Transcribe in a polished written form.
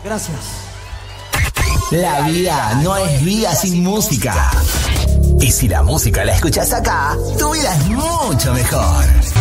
Gracias. La vida no es vida sin música. Y si la música la escuchas acá, tu vida es mucho mejor.